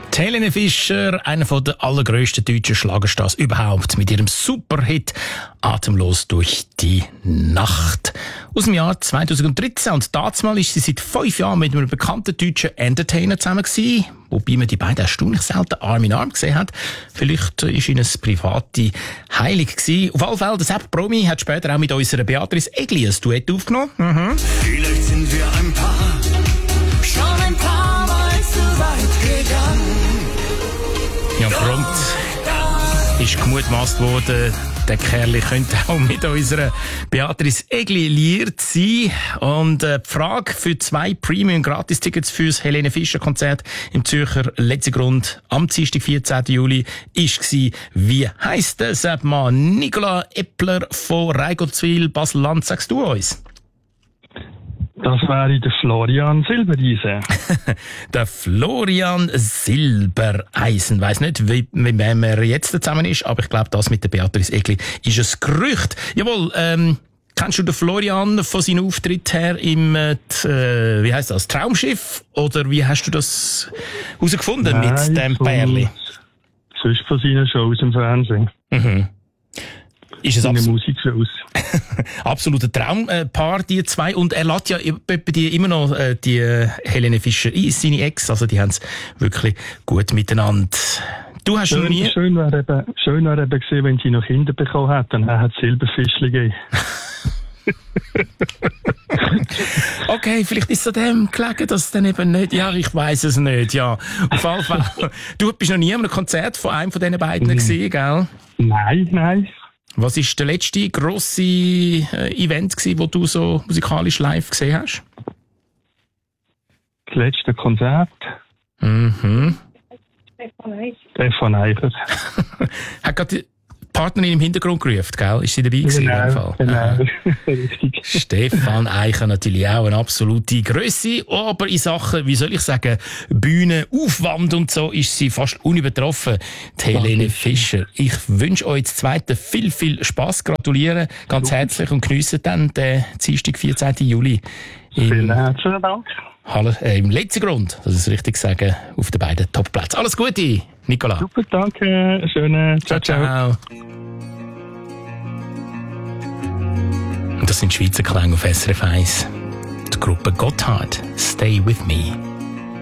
Helene Fischer, einer der allergrössten deutschen Schlagerstars überhaupt, mit ihrem Superhit «Atemlos durch die Nacht» aus dem Jahr 2013. Und damals war sie seit 5 Jahren mit einem bekannten deutschen Entertainer zusammen gewesen, wobei man die beiden erstaunlich selten Arm in Arm gesehen hat. Vielleicht war ihnen das private heilig gewesen. Auf alle Fälle, der Sepp Promi hat später auch mit unserer Beatrice Egli ein Duett aufgenommen. Vielleicht sind wir ein Paar, schon ein paar Mal zu weit gegangen. Ja, prompt ist gemutmaßt worden, der Kerl könnte auch mit unserer Beatrice Egli liiert sein. Und die Frage für 2 Premium-Gratis-Tickets fürs Helene Fischer-Konzert im Zürcher Letzigrund am Dienstag, 14. Juli, war, wie heisst der Mann? Nicola Eppler von Reigottswil, Basel-Land, sagst du uns? Das wäre der Florian Silbereisen. Der Florian Silbereisen. Weiss nicht, wie er jetzt zusammen ist, aber ich glaube, das mit der Beatrice Egli ist ein Gerücht. Jawohl, kennst du den Florian von seinem Auftritt her im, wie heisst das, Traumschiff? Oder wie hast du das herausgefunden mit dem Pärli? Sonst von seinen Shows im Fernsehen. Mhm. Ist es Musikshows. absoluter Traumpaar, die 2. Und er lädt ja immer noch die Helene Fischer ein, seine Ex. Also die haben es wirklich gut miteinander. Du hast noch nie... Schön wäre eben gewesen, wenn sie noch Kinder bekommen hat, dann hat es Silberfischli gegeben. Okay, vielleicht ist es an dem gelegen, dass es dann eben nicht... Ja, ich weiss es nicht, ja. Auf jeden Fall. Du bist noch nie an einem Konzert von einem von diesen beiden gesehen, gell? Nein. Was war der letzte grosse Event gewesen, wo du so musikalisch live gesehen hast? Das letzte Konzert? Stefan Eicher. Hat gerade die Partnerin im Hintergrund gerufen, gell? Ist sie dabei gewesen? Genau. Richtig. Stefan Eicher natürlich auch eine absolute Grösse, aber in Sachen, wie soll ich sagen, Bühnenaufwand und so ist sie fast unübertroffen, die Helene Fischer. Ich wünsche euch das Zweite viel, viel Spass, gratuliere ganz herzlich und geniessen dann den Dienstag, 14. Juli. Vielen herzlichen Dank. Im Letzigrund, das ist richtig sagen, auf den beiden Topplätzen. Alles Gute, Nicola. Super, danke. Schöne. Ciao. Und das sind Schweizer Klänge auf SRF 1. Die Gruppe Gotthard, Stay With Me.